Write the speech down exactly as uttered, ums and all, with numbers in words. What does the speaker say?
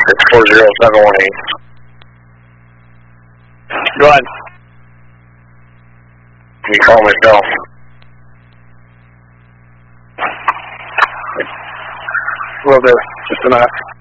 six four zero seven one eight. Go ahead. Can you call myself? Will do. Just a minute.